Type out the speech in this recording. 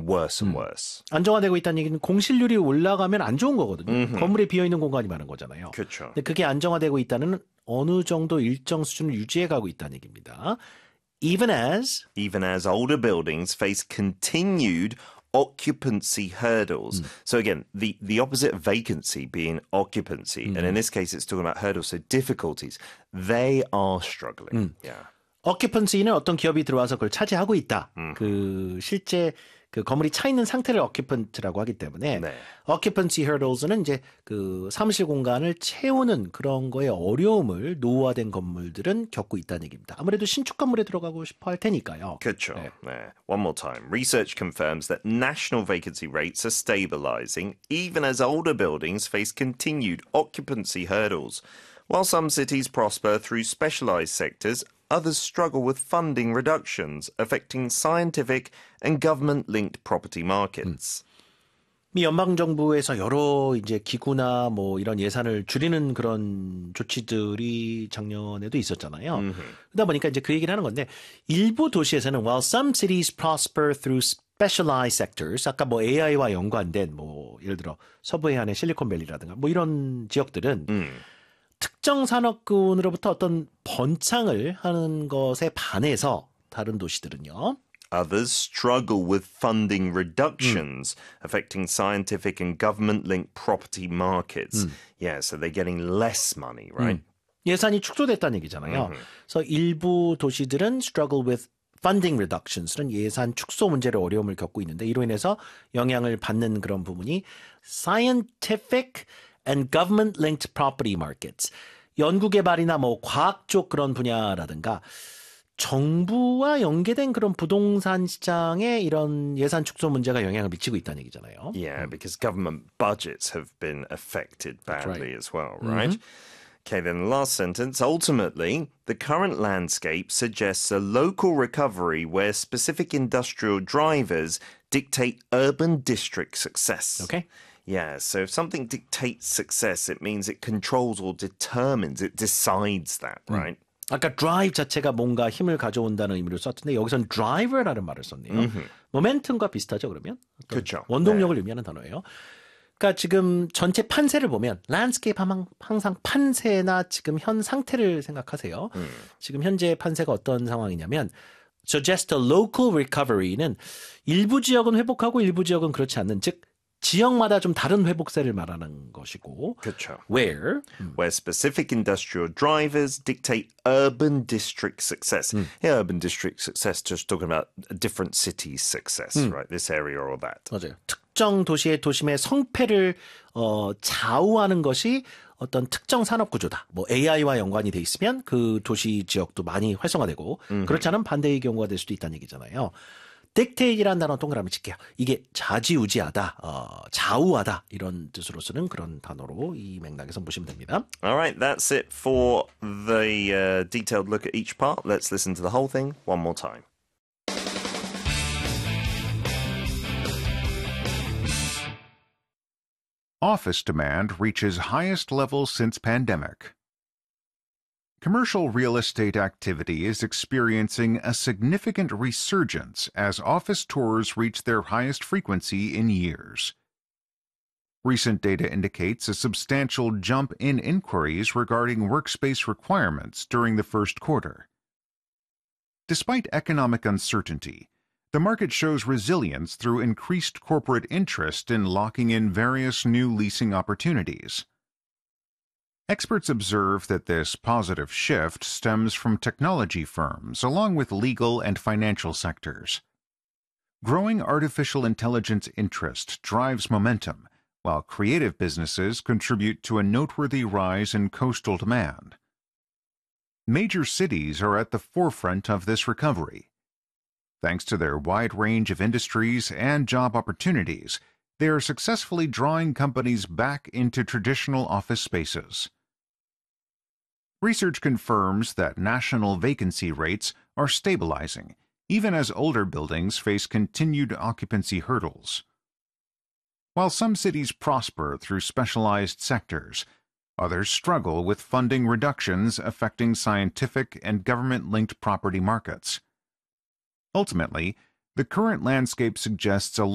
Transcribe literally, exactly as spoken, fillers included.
worse and 음. worse. 안정화되고 있다는 얘기는 공실률이 올라가면 안 좋은 거거든요. 음흠. 건물에 비어있는 공간이 많은 거잖아요. 그렇죠. 근데 그게 안정화되고 있다는 어느 정도 일정 수준을 유지해 가고 있다는 얘기입니다. Even as Even as older buildings face continued occupancy hurdles. Mm. So again, the, the opposite of vacancy being occupancy. Mm. And in this case, it's talking about hurdles, so difficulties. They are struggling. Mm. Yeah. occupancy는 어떤 기업이 들어와서 그걸 차지하고 있다. 음. 그 실제 그 건물이 차 있는 상태를 occupant라고 하기 때문에 네. occupancy hurdles는 이제 그 사무실 공간을 채우는 그런 거에 어려움을 노후화된 건물들은 겪고 있다는 얘기입니다. 아무래도 신축 건물에 들어가고 싶어 할 테니까요. 그렇죠. 네. 네. One more time. Research confirms that national vacancy rates are stabilizing even as older buildings face continued occupancy hurdles. While some cities prosper through specialized sectors, others struggle with funding reductions affecting scientific and government-linked property markets. 미 연방 정부에서 여러 이제 기구나 뭐 이런 예산을 줄이는 그런 조치들이 작년에도 있었잖아요. 음흠. 그러다 보니까 이제 그 얘기를 하는 건데 일부 도시에서는 while some cities prosper through specialized sectors, 아까 뭐 에이아이와 연관된 뭐 예를 들어 서부 해안의 실리콘밸리라든가 뭐 이런 지역들은 음. 특정 산업군으로부터 어떤 번창을 하는 것에 반해서 다른 도시들은요. Others struggle with funding reductions mm. affecting scientific and government-linked property markets. Mm. Yeah, so they're getting less money, right? 음. 예산이 축소됐다는 얘기잖아요. Mm-hmm. 그래서 일부 도시들은 struggle with funding reductions는 예산 축소 문제로 어려움을 겪고 있는데 이로 인해서 영향을 받는 그런 부분이 scientific and government-linked property markets. 연구개발이나 뭐 과학 쪽 그런 분야라든가 정부와 연계된 그런 부동산 시장에 이런 예산 축소 문제가 영향을 미치고 있다는 얘기잖아요. Yeah, because government budgets have been affected badly right. as well, right? Mm-hmm. Okay, then the last sentence. Ultimately, the current landscape suggests a local recovery where specific industrial drivers dictate urban district success. Okay. Yeah, so if something dictates success, it means it controls or determines, it decides that, right? 음. 아까 drive 자체가 뭔가 힘을 가져온다는 의미로 썼는데 여기서는 driver라는 말을 썼네요. Mm-hmm. 모멘텀과 비슷하죠, 그러면? 그렇죠. 원동력을 네. 의미하는 단어예요. 그러니까 지금 전체 판세를 보면 랜드스케이프 하면 항상 판세나 지금 현 상태를 생각하세요. 음. 지금 현재 판세가 어떤 상황이냐면 suggest a local recovery는 일부 지역은 회복하고 일부 지역은 그렇지 않는 즉 지역마다 좀 다른 회복세를 말하는 것이고 그렇죠. where where specific industrial drivers dictate urban district success. 음. Here, urban district success just talking about a different city's success, 음. right? This area or that. 맞아요. 특정 도시의 도심의 성패를 어, 좌우하는 것이 어떤 특정 산업 구조다. 뭐 에이아이와 연관이 돼 있으면 그 도시 지역도 많이 활성화되고 음흠. 그렇지 않으면 반대의 경우가 될 수도 있다는 얘기잖아요. dictate이라는 단어 동그라미 칠게요. 이게 좌지우지하다, 어, 좌우하다 이런 뜻으로 쓰는 그런 단어로 이 맥락에서 보시면 됩니다. All right, that's it for the uh, detailed look at each part. Let's listen to the whole thing one more time. Office demand reaches highest levels since pandemic. Commercial real estate activity is experiencing a significant resurgence as office tours reach their highest frequency in years. Recent data indicates a substantial jump in inquiries regarding workspace requirements during the first quarter. Despite economic uncertainty, the market shows resilience through increased corporate interest in locking in various new leasing opportunities. Experts observe that this positive shift stems from technology firms along with legal and financial sectors. Growing artificial intelligence interest drives momentum, while creative businesses contribute to a noteworthy rise in coastal demand. Major cities are at the forefront of this recovery. Thanks to their wide range of industries and job opportunities, they are successfully drawing companies back into traditional office spaces. Research confirms that national vacancy rates are stabilizing, even as older buildings face continued occupancy hurdles. While some cities prosper through specialized sectors, others struggle with funding reductions affecting scientific and government-linked property markets. Ultimately, the current landscape suggests a